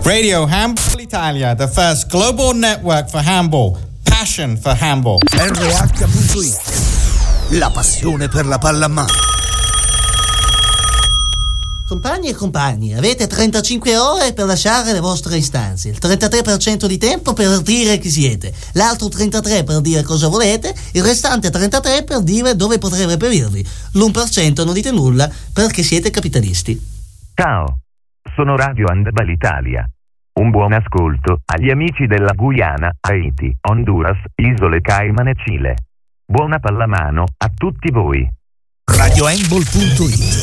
Radio Handball Italia, the first global network for handball. Passion for handball. RH.it, la passione per la pallamano. Compagni e compagni, avete 35 ore per lasciare le vostre istanze, il 33% di tempo per dire chi siete, l'altro 33% per dire cosa volete, il restante 33% per dire dove potrei reperirvi, l'1% non dite nulla perché siete capitalisti. Ciao, sono Radio Handball Italia. Un buon ascolto agli amici della Guyana, Haiti, Honduras, Isole Cayman e Cile. Buona pallamano a tutti voi. RadioHandball.it,